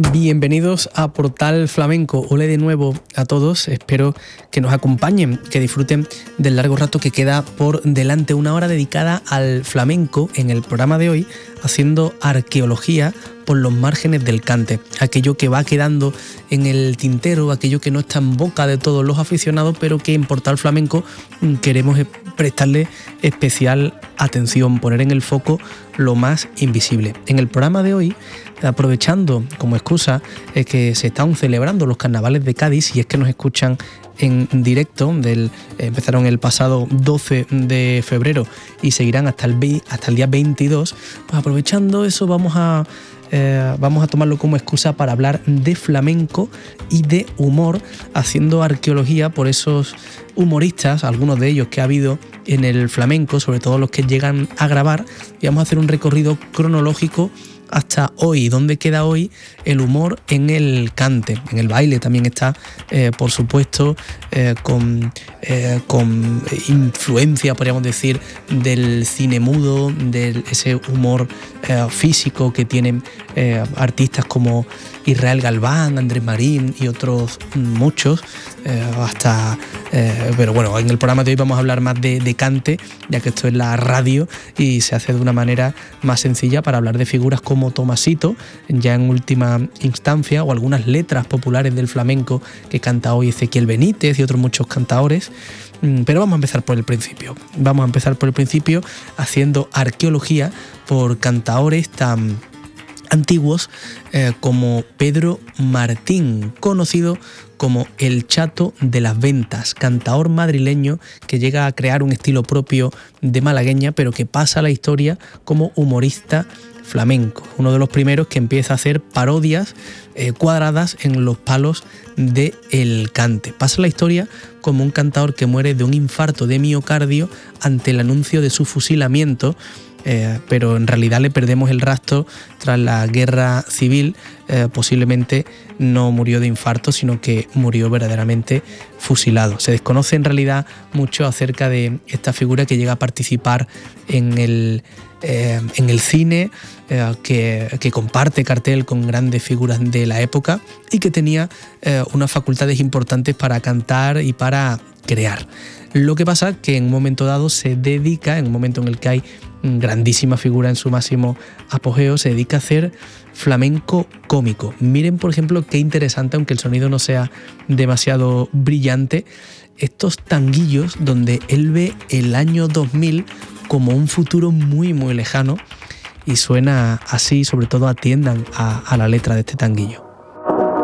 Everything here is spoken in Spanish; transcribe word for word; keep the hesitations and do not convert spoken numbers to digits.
Bienvenidos a Portal Flamenco. Hola de nuevo a todos. Espero que nos acompañen, que disfruten del largo rato que queda por delante. Una hora dedicada al flamenco en el programa de hoy, haciendo arqueología por los márgenes del cante. Aquello que va quedando en el tintero, aquello que no está en boca de todos los aficionados, pero que en Portal Flamenco queremos prestarle especial atención, poner en el foco lo más invisible. En el programa de hoy, aprovechando como excusa es que se están celebrando los carnavales de Cádiz, y es que nos escuchan en directo, del, empezaron el pasado doce de febrero y seguirán hasta el, hasta el día veintidós, pues aprovechando eso vamos a, eh, vamos a tomarlo como excusa para hablar de flamenco y de humor, haciendo arqueología por esos humoristas, algunos de ellos que ha habido en el flamenco, sobre todo los que llegan a grabar, y vamos a hacer un recorrido cronológico hasta hoy, dónde queda hoy el humor en el cante. En el baile también está, eh, por supuesto, eh, con, eh, con influencia, podríamos decir, del cine mudo, de ese humor eh, físico que tienen eh, artistas como Israel Galván, Andrés Marín y otros muchos, eh, hasta... Eh, pero bueno, en el programa de hoy vamos a hablar más de, de cante, ya que esto es la radio y se hace de una manera más sencilla para hablar de figuras como Tomasito, ya en última instancia, o algunas letras populares del flamenco que canta hoy Ezequiel Benítez y otros muchos cantadores. Pero vamos a empezar por el principio. Vamos a empezar por el principio haciendo arqueología por cantadores tan antiguos eh, como Pedro Martín, conocido como el Chato de las Ventas, cantador madrileño que llega a crear un estilo propio de malagueña, pero que pasa a la historia como humorista flamenco. Uno de los primeros que empieza a hacer parodias eh, cuadradas en los palos del cante. Pasa a la historia como un cantador que muere de un infarto de miocardio ante el anuncio de su fusilamiento, Eh, pero en realidad le perdemos el rastro tras la guerra civil. Eh, posiblemente no murió de infarto, sino que murió verdaderamente fusilado. Se desconoce en realidad mucho acerca de esta figura que llega a participar en el, eh, en el cine, eh, que, que comparte cartel con grandes figuras de la época y que tenía eh, unas facultades importantes para cantar y para crear. Lo que pasa es que en un momento dado se dedica, en un momento en el que hay grandísima figura en su máximo apogeo, se dedica a hacer flamenco cómico. Miren, por ejemplo, qué interesante, aunque el sonido no sea demasiado brillante, estos tanguillos donde él ve el año dos mil como un futuro muy muy lejano, y suena así. Sobre todo atiendan a, a la letra de este tanguillo.